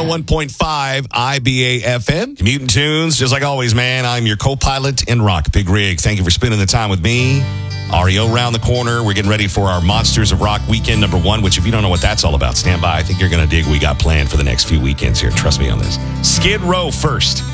101.5 IBA FM. Mutant Tunes, just like always, man. I'm your co-pilot in rock, Big Rig. Thank you for spending the time with me. REO around the corner. We're getting ready for our Monsters of Rock weekend number 1, which if you don't know what that's all about, stand by. I think you're going to dig what we got planned for the next few weekends here. Trust me on this. Skid Row first.